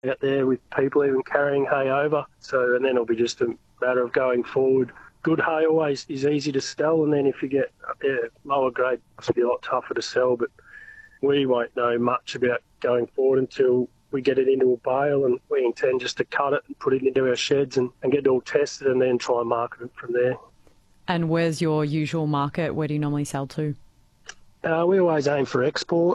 out there with people even carrying hay over. So, and then it'll be just a matter of going forward. Good hay always is easy to sell, and then if you get lower grade, it'll be a lot tougher to sell. But we won't know much about going forward until we get it into a bale, and we intend just to cut it and put it into our sheds and get it all tested and then try and market it from there. And where's your usual market? Where do you normally sell to? We always aim for export,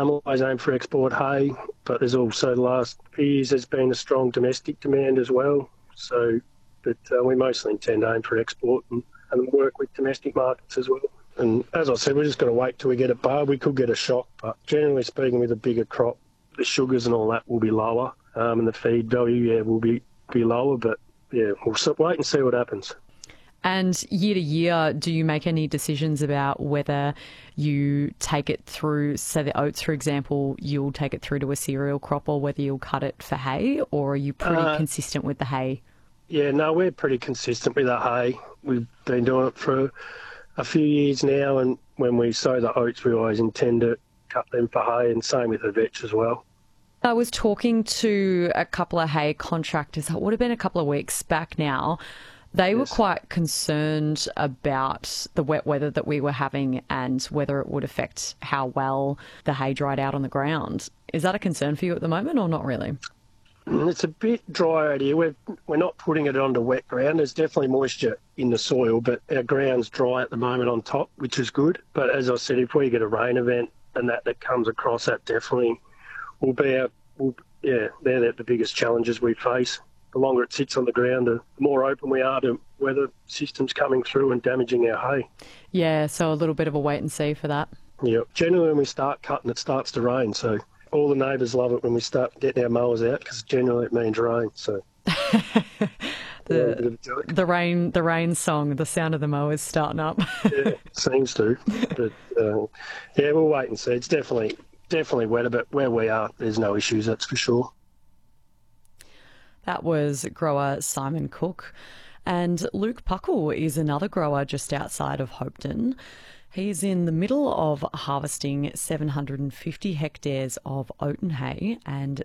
hay, but there's also the last few years there's been a strong domestic demand as well. So, but we mostly intend to aim for export and work with domestic markets as well. And as I said, we're just going to wait till we get a bar. We could get a shock, but generally speaking, with a bigger crop, the sugars and all that will be lower, and the feed value, will be lower. But we'll wait and see what happens. And year to year, do you make any decisions about whether you take it through, say the oats, for example, you'll take it through to a cereal crop, or whether you'll cut it for hay, or are you pretty consistent with the hay? Yeah, no, we're pretty consistent with the hay. We've been doing it for a few years now, and when we sow the oats, we always intend to cut them for hay, and same with the vetch as well. I was talking to a couple of hay contractors, it would have been a couple of weeks back now. They were quite concerned about the wet weather that we were having and whether it would affect how well the hay dried out on the ground. Is that a concern for you at the moment, or not really? It's a bit dry out here. We're not putting it onto wet ground. There's definitely moisture in the soil, but our ground's dry at the moment on top, which is good. But as I said, if we get a rain event and that comes across, that definitely will be they're the biggest challenges we face. The longer it sits on the ground, the more open we are to weather systems coming through and damaging our hay. Yeah, so a little bit of a wait and see for that. Yeah, generally when we start cutting, it starts to rain. So all the neighbours love it when we start getting our mowers out, because generally it means rain. So the rain song, the sound of the mowers starting up. Yeah, seems to. But we'll wait and see. It's definitely wetter, but where we are, there's no issues, that's for sure. That was grower Simon Cook. And Luke Puckle is another grower just outside of Hopetoun. He's in the middle of harvesting 750 hectares of oaten hay and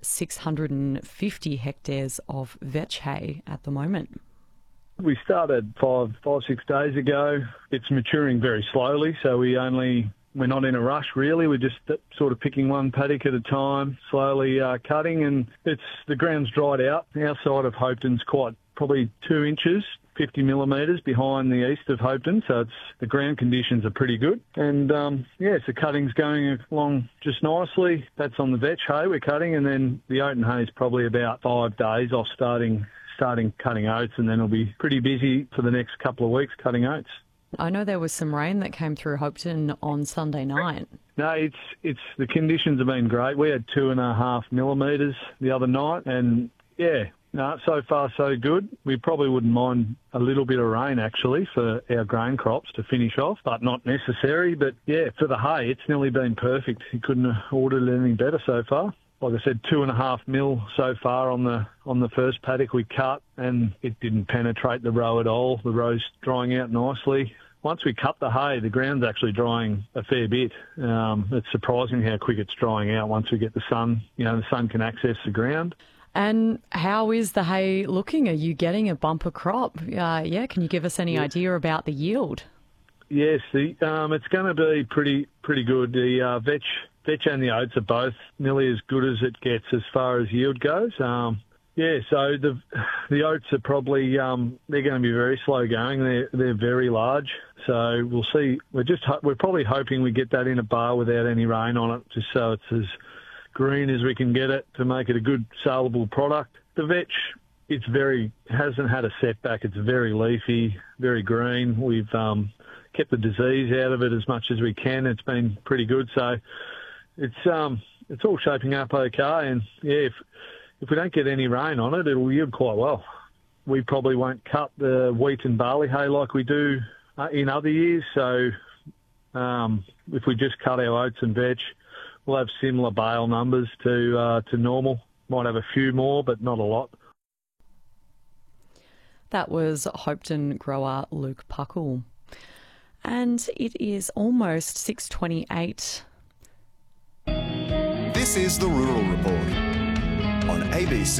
650 hectares of vetch hay at the moment. We started five, 6 days ago. It's maturing very slowly, so we're not in a rush really. We're just sort of picking one paddock at a time, slowly cutting, and the ground's dried out. Our side of Hopetoun's probably 2 inches, 50 millimetres behind the east of Hopetoun, so the ground conditions are pretty good. And so cutting's going along just nicely. That's on the vetch hay we're cutting, and then the oaten hay is probably about 5 days off starting cutting oats, and then it'll be pretty busy for the next couple of weeks cutting oats. I know there was some rain that came through Hopetoun on Sunday night. No, it's the conditions have been great. We had 2.5 millimetres the other night, and so far so good. We probably wouldn't mind a little bit of rain actually for our grain crops to finish off, but not necessary. But for the hay, it's nearly been perfect. You couldn't have ordered it any better so far. Like I said, 2.5 mil so far on the first paddock we cut, and it didn't penetrate the row at all. The row's drying out nicely. Once we cut the hay, the ground's actually drying a fair bit. It's surprising how quick it's drying out once we get the sun. The sun can access the ground. And how is the hay looking? Are you getting a bumper crop? Can you give us any idea about the yield? Yes, it's going to be pretty good. The vetch and the oats are both nearly as good as it gets as far as yield goes. So the oats are probably they're going to be very slow going. They're very large, so we'll see. We're probably hoping we get that in a bar without any rain on it, just so it's as green as we can get it to make it a good saleable product. The vetch, hasn't had a setback. It's very leafy, very green. We've kept the disease out of it as much as we can. It's been pretty good, so it's all shaping up okay. And if we don't get any rain on it, it'll yield quite well. We probably won't cut the wheat and barley hay like we do in other years. So if we just cut our oats and vetch, we'll have similar bale numbers to normal. Might have a few more, but not a lot. That was Hopetoun grower Luke Puckle. And it is almost 6:28. This is the Rural Report on ABC.